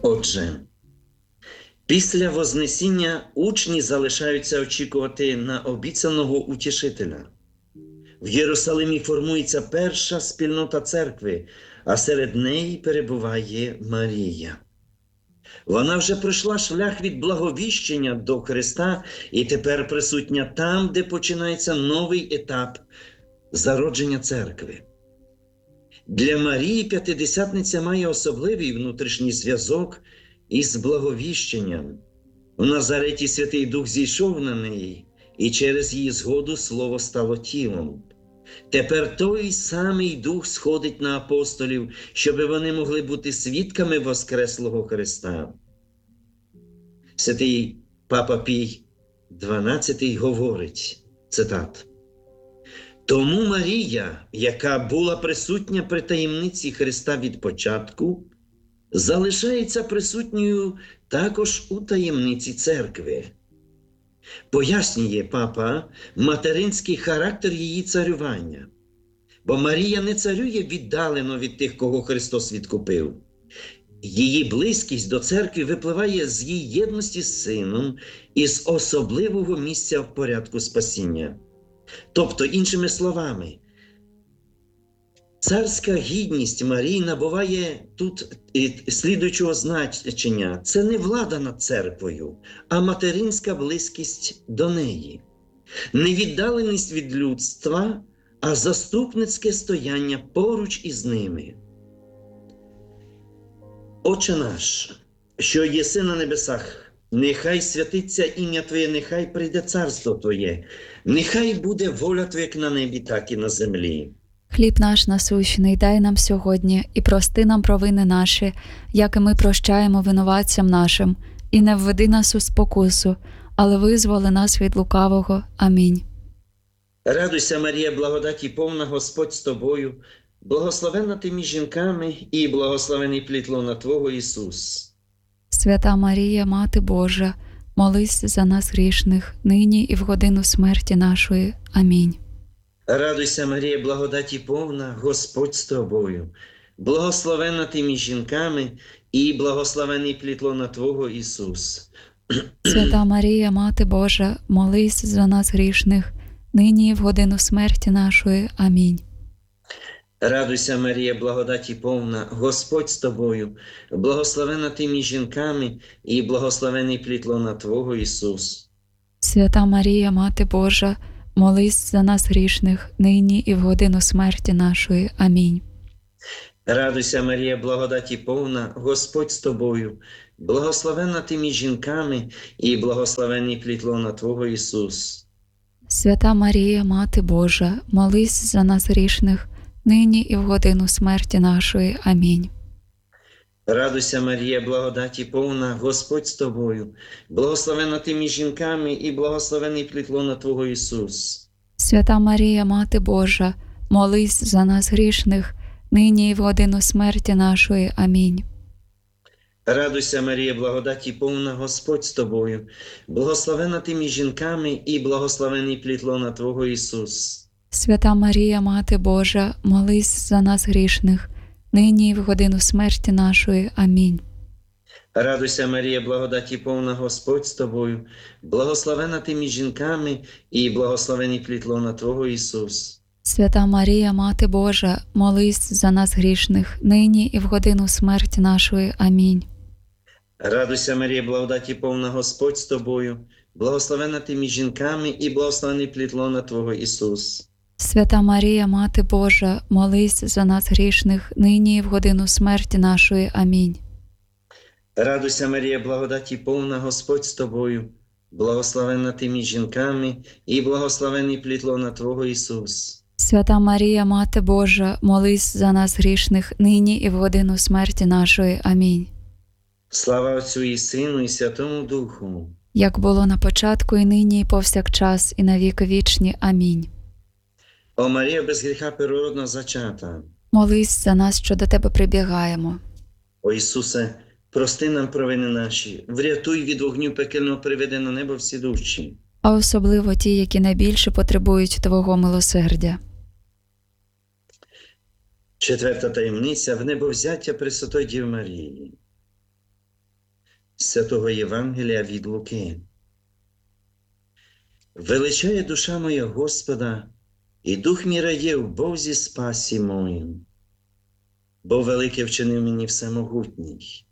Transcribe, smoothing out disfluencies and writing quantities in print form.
Отже, після Вознесіння учні залишаються очікувати на обіцяного утішителя. В Єрусалимі формується перша спільнота церкви, а серед неї перебуває Марія. Вона вже пройшла шлях від благовіщення до Христа і тепер присутня там, де починається новий етап зародження церкви. Для Марії П'ятидесятниця має особливий внутрішній зв'язок із благовіщенням. У Назареті Святий Дух зійшов на неї, і через її згоду Слово стало тілом. Тепер той самий Дух сходить на апостолів, щоб вони могли бути свідками Воскреслого Христа. Святий Папа Пій XII говорить, цитат: «Тому Марія, яка була присутня при таємниці Христа від початку, залишається присутньою також у таємниці церкви». Пояснює папа материнський характер її царювання. Бо Марія не царює віддалено від тих, кого Христос відкупив. Її близькість до церкви випливає з її єдності з Сином і з особливого місця в порядку спасіння. Тобто, іншими словами, царська гідність Марії набуває тут слідуючого значення. Це не влада над церквою, а материнська близькість до неї. Не віддаленість від людства, а заступницьке стояння поруч із ними. Отче наш, що єси на небесах, нехай святиться ім'я Твоє, нехай прийде царство Твоє, нехай буде воля Твоя як на небі, так і на землі. Хліб наш насущний дай нам сьогодні, і прости нам провини наші, як і ми прощаємо винуватцям нашим, і не введи нас у спокусу, але визволи нас від лукавого. Амінь. Радуйся, Марія, благодаті повна, Господь з тобою, благословенна ти між жінками, і благословений плід лона Твого, Ісус. Свята Марія, Мати Божа, молись за нас грішних, нині і в годину смерті нашої. Амінь. Радуйся, Марія, благодаті повна, Господь з тобою, благословенна ти між жінками, і благословений плід лона Твого, Ісус. Свята Марія, Мати Божа, молись за нас грішних, нині і в годину смерті нашої. Амінь. Радуйся, Марія, благодаті повна, Господь з тобою, благословенна ти між жінками, і благословений плід лона Твого, Ісус. Свята Марія, Мати Божа, молись за нас грішних, нині і в годину смерті нашої. Амінь. Радуйся, Марія, благодаті повна, Господь з тобою, благословенна ти між жінками, і благословений плід лона Твого, Ісус. Свята Марія, Мати Божа, молись за нас грішних, нині і в годину смерті нашої. Амінь. Радуйся, Марія, благодаті повна, Господь з тобою, благословенна ти між жінками, і благословений плід лона Твого, Ісус. Свята Марія, Мати Божа, молись за нас грішних, нині і в годину смерті нашої. Амінь. Радуйся, Марія, благодаті повна, Господь з тобою, благословенна ти між жінками, і благословений плід лона Твого, Ісус. Свята Марія, Мати Божа, молись за нас грішних, нині і в годину смерті нашої. Амінь. Радуйся, Марія, благодаті повна, Господь з тобою, благословенна ти між жінками, і благословений плід лона Твого, Ісус. Свята Марія, Мати Божа, молись за нас грішних, нині і в годину смерті нашої. Амінь. Радуйся, Марія, благодаті повна, Господь з тобою, благословенна ти між жінками, і благословений плід лона Твого, Ісус. Свята Марія, Мати Божа, молись за нас грішних, нині і в годину смерті нашої. Амінь. Радуйся, Марія, благодаті повна, Господь з тобою, благословенна ти між жінками, і благословений плід лона Твого, Ісус. Свята Марія, Мати Божа, молись за нас грішних, нині і в годину смерті нашої. Амінь. Слава Отцю і Сину, і Святому Духу. Як було на початку, і нині, і повсякчас, і на віки вічні. Амінь. О Марія, без гріха первородно зачата. Молись за нас, що до Тебе прибігаємо. О Ісусе, прости нам провини наші, врятуй від вогню пекельного, приведи на небо всі душі. А особливо ті, які найбільше потребують Твого милосердя. Четверта таємниця – внебовзяття Пресвятої Діви Марії. Святого Євангелія від Луки. Величає душа моя Господа, і дух мій радіє в Бозі спасі моїм, бо велике вчинив мені Всемогутній,